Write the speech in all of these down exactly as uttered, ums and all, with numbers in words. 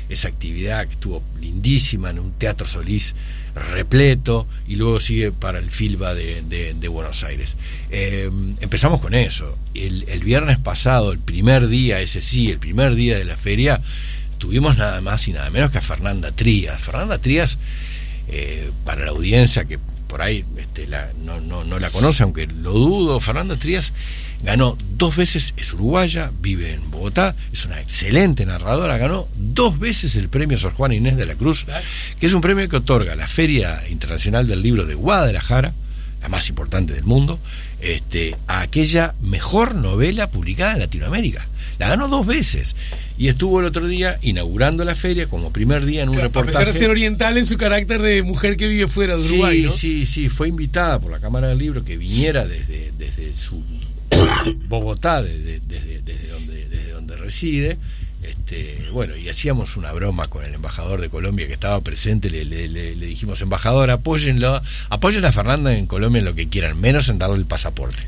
esa actividad que estuvo lindísima en un Teatro Solís repleto, y luego sigue para el Filba de, de, de Buenos Aires. Eh, empezamos con eso. El, el viernes pasado, el primer día, ese sí, el primer día de la feria, tuvimos nada más y nada menos que a Fernanda Trías. Fernanda Trías, eh, para la audiencia que por ahí este, la, no, no, no la conoce, aunque lo dudo, Fernanda Trías ganó dos veces, es uruguaya, vive en Bogotá, es una excelente narradora, ganó dos veces el premio Sor Juana Inés de la Cruz, que es un premio que otorga la Feria Internacional del Libro de Guadalajara, la más importante del mundo, este, a aquella mejor novela publicada en Latinoamérica. La ganó dos veces y estuvo el otro día inaugurando la feria como primer día en un claro, reportaje. A pesar de ser oriental en su carácter de mujer que vive fuera de Uruguay, sí, ¿no? Sí, sí, fue invitada por la Cámara del Libro que viniera desde, desde su Bogotá, desde, desde, desde, donde, desde donde reside. Este, bueno, y hacíamos una broma con el embajador de Colombia que estaba presente, le, le, le, le dijimos, embajador, apóyenlo, apoyen a Fernanda en Colombia en lo que quieran, menos en darle el pasaporte.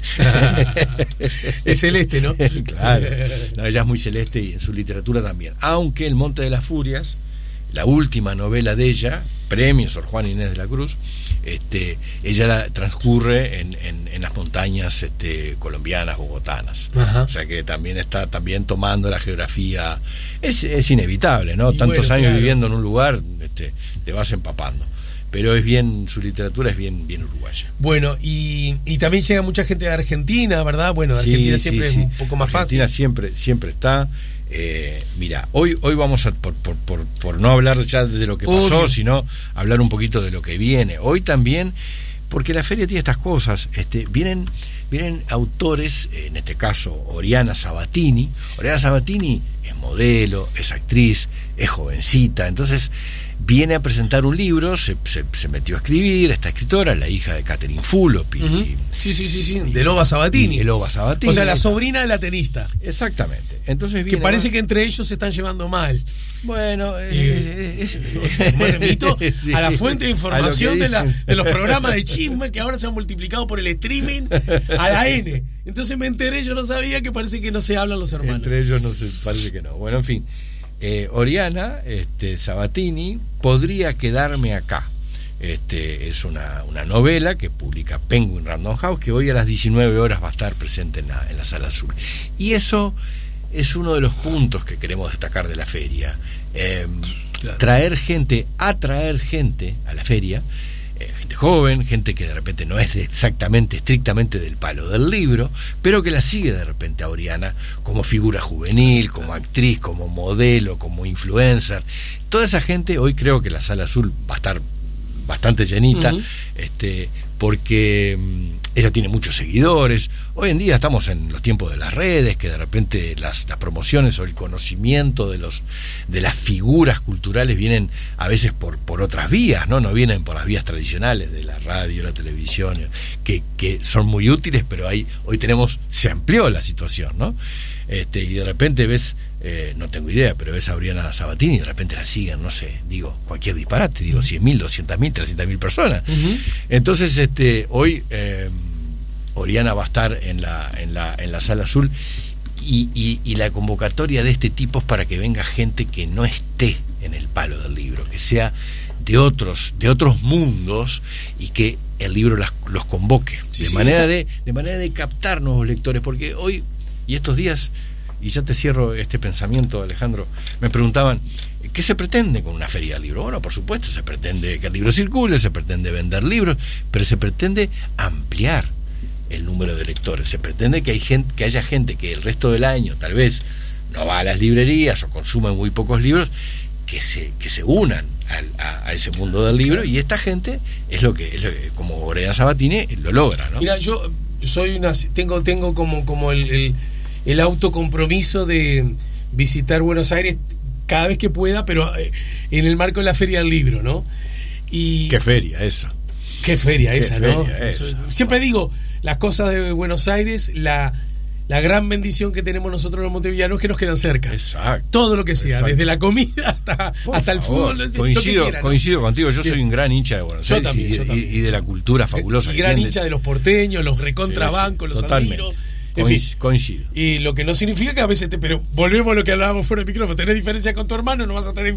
Es celeste, ¿no? Claro, no, ella es muy celeste y en su literatura también, aunque El Monte de las Furias, la última novela de ella, premio Sor Juana Inés de la Cruz, este, ella la transcurre en, en, en las montañas este, colombianas, bogotanas. Ajá. O sea que también está también tomando la geografía. Es, es inevitable, ¿no? Y Tantos bueno, años claro. viviendo en un lugar, este, te vas empapando. Pero es bien, su literatura es bien, bien uruguaya. Bueno, y, y también llega mucha gente de Argentina, ¿verdad? Bueno, de sí, Argentina sí, siempre sí. es un poco más Argentina fácil. siempre, siempre está. Eh, mira, hoy hoy vamos a, por, por, por, por no hablar ya de lo que pasó, Obvio. sino hablar un poquito de lo que viene. Hoy también, porque la feria tiene estas cosas, este, vienen, vienen autores, en este caso Oriana Sabatini. Oriana Sabatini es modelo, es actriz, es jovencita, entonces viene a presentar un libro, se, se, se metió a escribir, esta escritora, la hija de Catherine Fulop y, Uh-huh. y, Sí, sí, sí, sí, de Loba Sabatini. de Loba Sabatini. O sea, la sobrina de la tenista. Exactamente. Entonces Que viene, parece ¿no? que entre ellos se están llevando mal. Bueno, Eh, es, es, me remito sí, a la fuente de información de, la, dicen. de los programas de chisme que ahora se han multiplicado por el streaming a la N. Entonces me enteré, yo no sabía, que parece que no se hablan los hermanos. Entre ellos no se, parece que no. Bueno, en fin, eh, Oriana este, Sabatini, Podría quedarme acá. Este, es una, una novela que publica Penguin Random House, que hoy a las diecinueve horas va a estar presente en la, en la Sala Azul. Y eso es uno de los puntos que queremos destacar de la feria. Eh, claro. Traer gente, atraer gente a la feria, eh, gente joven, gente que de repente no es exactamente, estrictamente del palo del libro, pero que la sigue de repente a Oriana como figura juvenil, como actriz, como modelo, como influencer. Toda esa gente, hoy creo que la Sala Azul va a estar bastante llenita, uh-huh. este, porque um, ella tiene muchos seguidores. Hoy en día estamos en los tiempos de las redes, que de repente las, las promociones o el conocimiento de los de las figuras culturales vienen a veces por, por otras vías, ¿no? No vienen por las vías tradicionales de la radio, la televisión, que, que son muy útiles, pero ahí hoy tenemos, se amplió la situación, ¿no? Este, y de repente ves, eh, no tengo idea, pero ves a Oriana Sabatini y de repente la siguen, no sé, digo, cualquier disparate, digo, cien mil, doscientas mil, trescientas mil personas. Uh-huh. Entonces, este, hoy eh, Oriana va a estar en la, en la, en la Sala Azul y, y, y la convocatoria de este tipo es para que venga gente que no esté en el palo del libro, que sea de otros, de otros mundos y que el libro las, los convoque, sí, de, sí, manera de, de manera de captar nuevos lectores, porque hoy y estos días, y ya te cierro este pensamiento, Alejandro, me preguntaban, ¿qué se pretende con una feria del libro? Bueno, por supuesto, se pretende que el libro circule, se pretende vender libros, pero se pretende ampliar el número de lectores, se pretende que, hay gente, que haya gente que el resto del año tal vez no va a las librerías o consuman muy pocos libros, que se, que se unan a, a, a ese mundo del libro, y esta gente es lo que, es lo que como Oriana Sabatini, lo logra, ¿no? Mira, yo soy una, tengo, tengo como, como el, el el autocompromiso de visitar Buenos Aires cada vez que pueda, pero en el marco de la Feria del Libro, ¿no? Y qué feria esa. Qué feria qué esa, feria ¿no? Esa. Siempre digo, las cosas de Buenos Aires, la, la gran bendición que tenemos nosotros los montevideanos es que nos quedan cerca. Exacto. Todo lo que sea, Exacto. Desde la comida hasta, hasta el fútbol. Coincido, quiera, ¿no? coincido contigo, yo soy un gran hincha de Buenos yo Aires también, y, yo también. y, y de la cultura fabulosa. Y que gran tiene. hincha de los porteños, los recontrabancos, sí, sí, los admiro. En fin, coincido. Y lo que no significa que a veces te, pero volvemos a lo que hablábamos fuera del micrófono, tenés diferencia con tu hermano, no vas a tener